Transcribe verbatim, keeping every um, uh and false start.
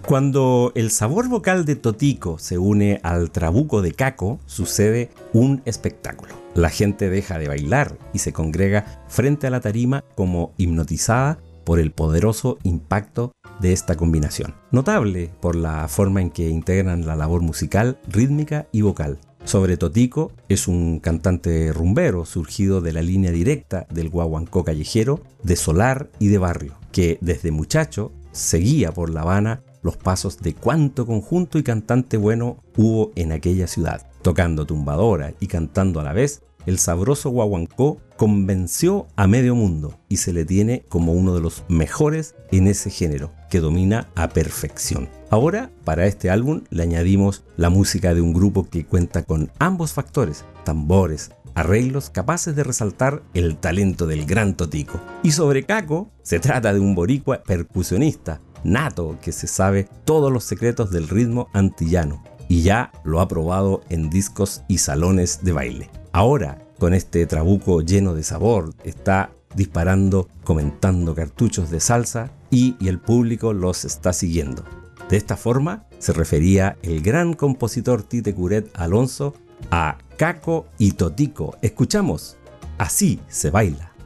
Cuando el sabor vocal de Totico se une al trabuco de Caco, sucede un espectáculo. La gente deja de bailar y se congrega frente a la tarima como hipnotizada por el poderoso impacto de esta combinación. Notable por la forma en que integran la labor musical, rítmica y vocal. Sobre Totico es un cantante rumbero surgido de la línea directa del guaguancó callejero, de solar y de barrio, que desde muchacho seguía por La Habana los pasos de cuánto conjunto y cantante bueno hubo en aquella ciudad. Tocando tumbadora y cantando a la vez, el sabroso guaguancó convenció a medio mundo y se le tiene como uno de los mejores en ese género, que domina a perfección. Ahora, para este álbum, le añadimos la música de un grupo que cuenta con ambos factores, tambores, arreglos capaces de resaltar el talento del gran Totico. Y sobre Caco, se trata de un boricua percusionista nato que se sabe todos los secretos del ritmo antillano y ya lo ha probado en discos y salones de baile. Ahora, con este trabuco lleno de sabor, está disparando, comentando cartuchos de salsa y, y el público los está siguiendo. De esta forma se refería el gran compositor Tite Curet Alonso a Caco y Totico. Escuchamos, así se baila.